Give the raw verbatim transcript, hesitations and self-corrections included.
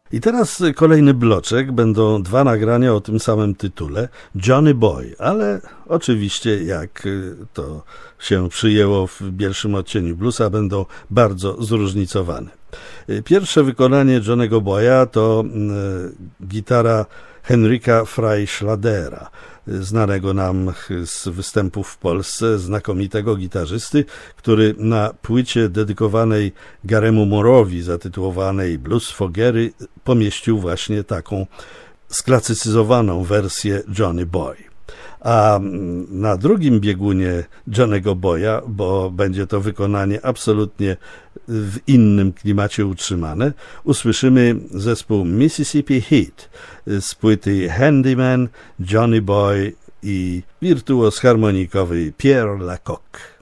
I teraz kolejny bloczek, będą dwa nagrania o tym samym tytule, Johnny Boy, ale oczywiście jak to się przyjęło w pierwszym odcieniu bluesa, będą bardzo zróżnicowane. Pierwsze wykonanie Johnny'ego Boya to e, gitara Henryka Freischladera, znanego nam z występów w Polsce, znakomitego gitarzysty, który na płycie dedykowanej Garemu Moore'owi, zatytułowanej Blues for Gary, pomieścił właśnie taką sklasycyzowaną wersję Johnny Boy. A na drugim biegunie Johnny'ego Boya, bo będzie to wykonanie absolutnie w innym klimacie utrzymane, usłyszymy zespół Mississippi Heat z płyty Handyman, Johnny Boy i wirtuoz harmonikowy Pierre Lacocque.